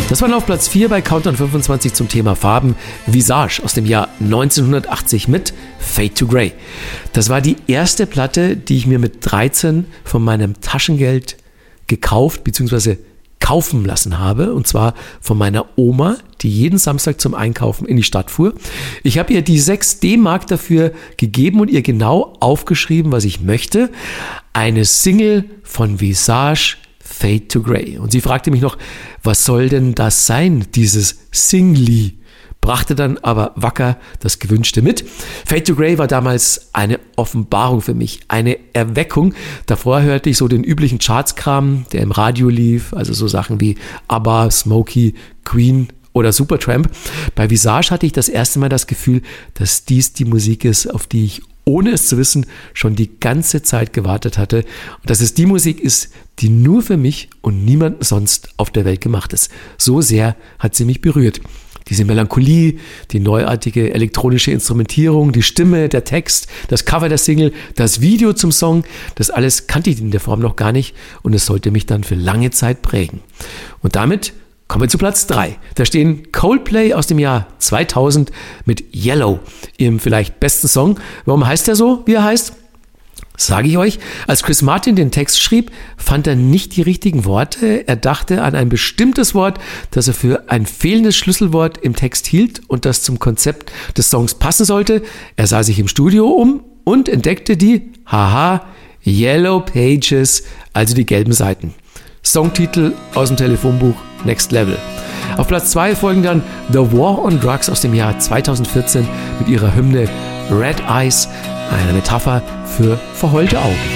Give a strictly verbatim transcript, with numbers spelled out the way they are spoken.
Das war auf Platz vier bei Countdown fünfundzwanzig zum Thema Farben. Visage aus dem Jahr neunzehnhundertachtzig mit Fade to Grey. Das war die erste Platte, die ich mir mit dreizehn von meinem Taschengeld gekauft bzw. kaufen lassen habe. Und zwar von meiner Oma, die jeden Samstag zum Einkaufen in die Stadt fuhr. Ich habe ihr die sechs D-Mark dafür gegeben und ihr genau aufgeschrieben, was ich möchte. Eine Single von Visage, Fade to Grey. Und sie fragte mich noch, was soll denn das sein, dieses Singli? Brachte dann aber wacker das Gewünschte mit. Fade to Grey war damals eine Offenbarung für mich, eine Erweckung. Davor hörte ich so den üblichen Chartskram, der im Radio lief, also so Sachen wie ABBA, Smokey, Queen oder Supertramp. Bei Visage hatte ich das erste Mal das Gefühl, dass dies die Musik ist, auf die ich ohne es zu wissen, schon die ganze Zeit gewartet hatte. Und dass es die Musik ist, die nur für mich und niemanden sonst auf der Welt gemacht ist. So sehr hat sie mich berührt. Diese Melancholie, die neuartige elektronische Instrumentierung, die Stimme, der Text, das Cover der Single, das Video zum Song, das alles kannte ich in der Form noch gar nicht und es sollte mich dann für lange Zeit prägen. Und damit kommen wir zu Platz drei. Da stehen Coldplay aus dem Jahr zweitausend mit Yellow, ihrem vielleicht besten Song. Warum heißt er so, wie er heißt? Sage ich euch, als Chris Martin den Text schrieb, fand er nicht die richtigen Worte. Er dachte an ein bestimmtes Wort, das er für ein fehlendes Schlüsselwort im Text hielt und das zum Konzept des Songs passen sollte. Er sah sich im Studio um und entdeckte die, haha, Yellow Pages, also die gelben Seiten. Songtitel aus dem Telefonbuch Next Level. Auf Platz zwei folgen dann The War on Drugs aus dem Jahr zweitausendvierzehn mit ihrer Hymne Red Eyes, eine Metapher für verheulte Augen.